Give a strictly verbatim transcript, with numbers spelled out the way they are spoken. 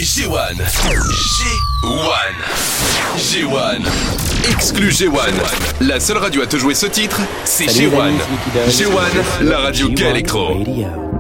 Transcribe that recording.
G un. G un. G un. Exclu G un. La seule radio à te jouer ce titre, c'est G un. G un, la radio qu'électro.